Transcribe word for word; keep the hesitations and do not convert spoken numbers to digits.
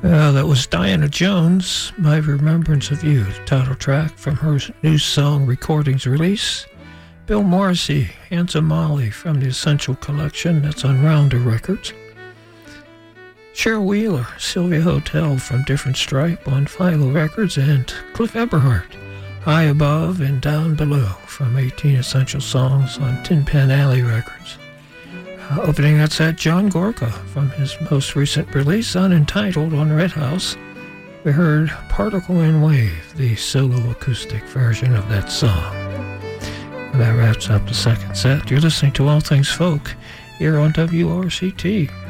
Uh, that was Diana Jones, My Remembrance of You, the title track from her new song Recordings release. Bill Morrissey, Handsome Molly from the Essential Collection, that's on Rounder Records. Cheryl Wheeler, Sylvia Hotel from Different Stripe on Philo Records, and Cliff Eberhardt, High Above and Down Below from eighteen Essential Songs on Tin Pan Alley Records. Uh, opening that set, John Gorka from his most recent release, Unentitled, on Red House. We heard Particle and Wave, the solo acoustic version of that song. And that wraps up the second set. You're listening to All Things Folk here on W R C T.